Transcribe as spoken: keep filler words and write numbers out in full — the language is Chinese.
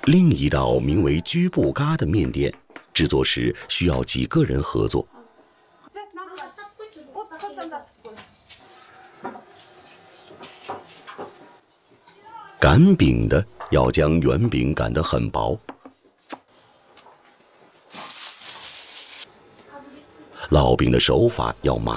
另一道名为居布嘎的面店，制作时需要几个人合作。擀饼的要将圆饼擀得很薄，烙饼的手法要麻